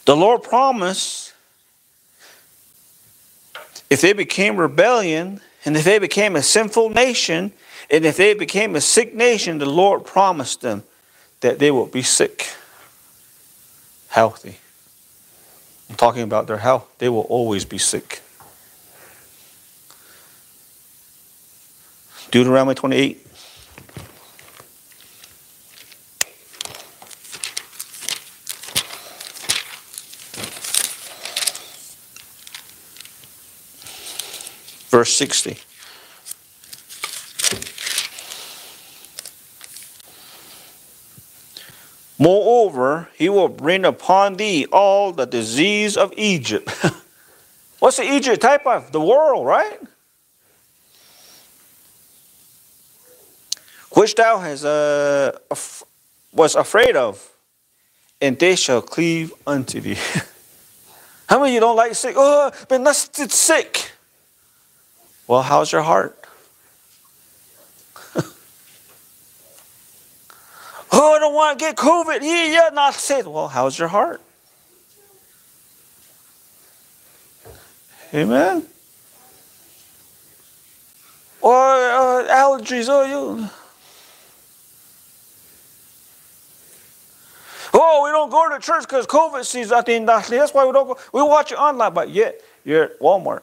The Lord promised if they became rebellion, and if they became a sinful nation, and if they became a sick nation, the Lord promised them that they will be sick, healthy. I'm talking about their health. They will always be sick. Deuteronomy 28. Verse 60. Moreover, he will bring upon thee all the disease of Egypt. What's the Egypt type of? The world, right? Which thou was afraid of, and they shall cleave unto thee. How many of you don't like sick? Oh, but that's sick. Well, how's your heart? Oh, I don't want to get COVID. Yeah, not sick. Well, how's your heart? Amen. Or allergies. Oh, we don't go to church because COVID season. That's why we don't go. We watch it online, but yet you're at Walmart.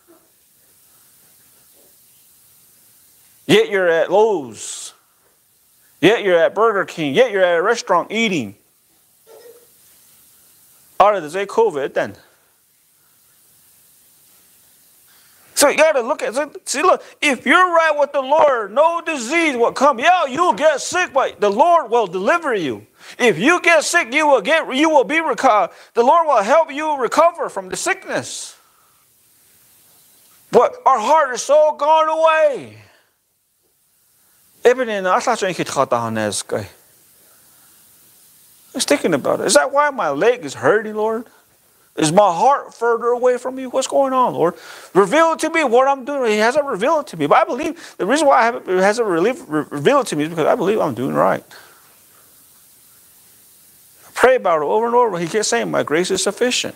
Yet you're at Lowe's. Yet you're at Burger King. Yet you're at a restaurant eating. Ahora desde COVID then. So you got to look at, see, look, if you're right with the Lord, no disease will come. Yeah, you'll get sick, but the Lord will deliver you. If you get sick, you will be recovered. The Lord will help you recover from the sickness. But our heart is so gone away. I was thinking about it. Is that why my leg is hurting, Lord? Is my heart further away from you? What's going on, Lord? Reveal it to me what I'm doing. He hasn't revealed it to me. But I believe the reason why it hasn't revealed it to me is because I believe I'm doing right. I pray about it over and over. He keeps saying, my grace is sufficient.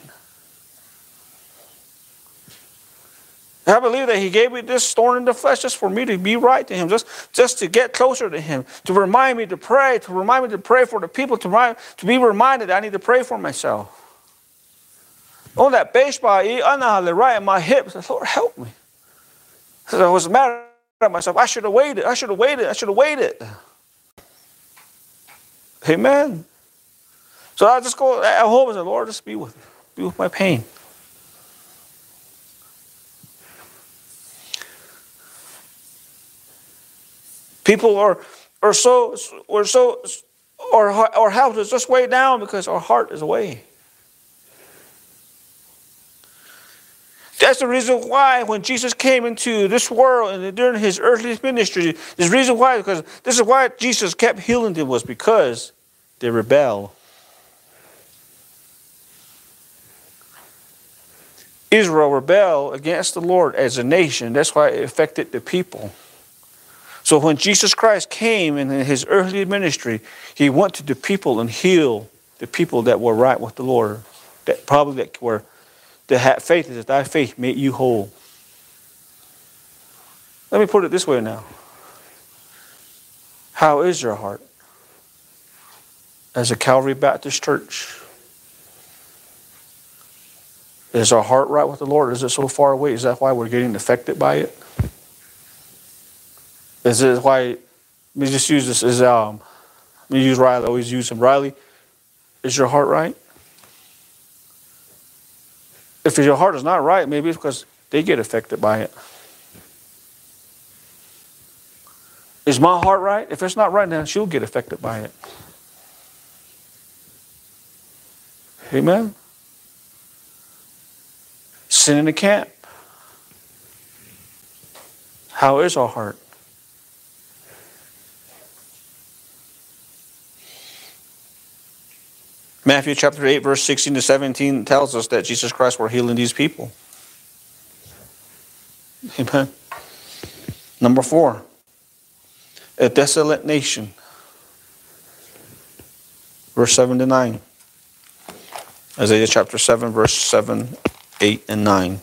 I believe that he gave me this thorn in the flesh just for me to be right to him, just to get closer to him, to remind me to pray for the people, to be reminded that I need to pray for myself. On that baseball, I know how to right in my hips. I said, Lord, help me. I was mad at myself. I should have waited. Amen. So I just go at home and say, Lord, just be with my pain. People our health is just way down because our heart is away. That's the reason why when Jesus came into this world and during his earthly ministry, this reason why, because this is why Jesus kept healing them, was because they rebelled. Israel rebelled against the Lord as a nation. That's why it affected the people. So when Jesus Christ came in his earthly ministry, he went to the people and healed the people that were right with the Lord, that had faith, that thy faith made you whole. Let me put it this way now. How is your heart? As a Calvary Baptist Church, is our heart right with the Lord? Is it so far away? Is that why we're getting affected by it? Is it why, let me just use this as, let me use Riley, I always use him. Riley, is your heart right? If your heart is not right, maybe it's because they get affected by it. Is my heart right? If it's not right, then she'll get affected by it. Amen? Sin in the camp. How is our heart? Matthew chapter 8, verse 16 to 17 tells us that Jesus Christ were healing these people. Amen. Number 4, a desolate nation. Verse 7 to 9. Isaiah chapter 7, verse 7, 8, and 9.